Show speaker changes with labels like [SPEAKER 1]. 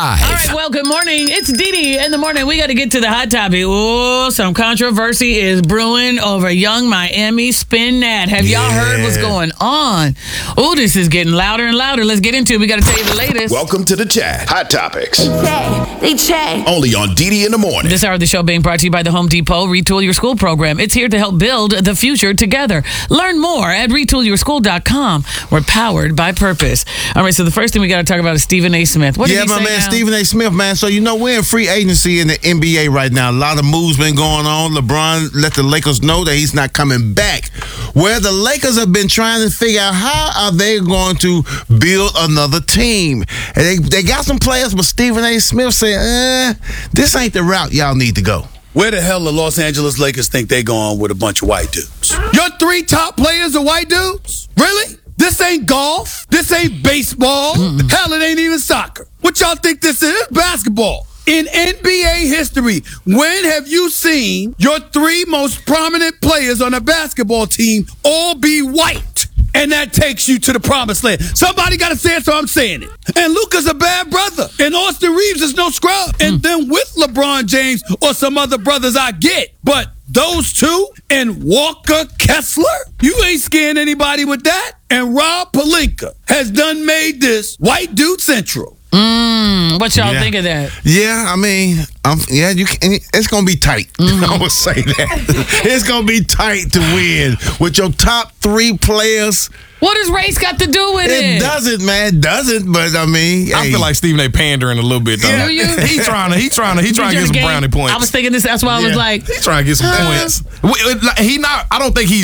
[SPEAKER 1] All right, well, good morning. It's Dee Dee in the morning. We got to get to the hot topic. Oh, some controversy is brewing over young Miami spin Nat. Have y'all heard what's going on? Oh, this is getting louder and louder. Let's get into it. We got to tell you the latest.
[SPEAKER 2] Welcome to the chat. Hot Topics.
[SPEAKER 3] They check.
[SPEAKER 2] Only on Dee Dee in the morning.
[SPEAKER 1] This hour of the show being brought to you by the Home Depot Retool Your School program. It's here to help build the future together. Learn more at retoolyourschool.com. We're powered by purpose. All right, so the first thing we got to talk about is Stephen A. Smith. What did he say
[SPEAKER 4] my man
[SPEAKER 1] now?
[SPEAKER 4] Stephen A. Smith, man. So, we're in free agency in the NBA right now. A lot of moves been going on. LeBron let the Lakers know that he's not coming back. Where the Lakers have been trying to figure out how are they going to build another team. And they got some players, but Stephen A. Smith said, this ain't the route y'all need to go.
[SPEAKER 5] Where the hell the Los Angeles Lakers think they going with a bunch of white dudes? Your three top players are white dudes? Really? This ain't golf. This ain't baseball. Hell, it ain't even soccer. What y'all think this is? Basketball. In NBA history, when have you seen your three most prominent players on a basketball team all be white? And that takes you to the promised land. Somebody got to say it, so I'm saying it. And Luka's a bad brother. And Austin Reeves is no scrub. And then with LeBron James or some other brothers I get. But those two and Walker Kessler, you ain't scaring anybody with that. And Rob Pelinka has done made this white dude central.
[SPEAKER 1] What y'all think of that?
[SPEAKER 4] Yeah, I mean, it's going to be tight. I would say that. It's going to be tight to win with your top three players.
[SPEAKER 1] What does race got to do with it?
[SPEAKER 4] It doesn't, man. It doesn't, but I mean,
[SPEAKER 6] I feel like Stephen A. pandering a little bit, though.
[SPEAKER 4] Yeah.
[SPEAKER 1] Do you?
[SPEAKER 6] He trying to get some brownie points.
[SPEAKER 1] I was thinking this. That's why I was like,
[SPEAKER 6] He trying to get some points. I don't think he's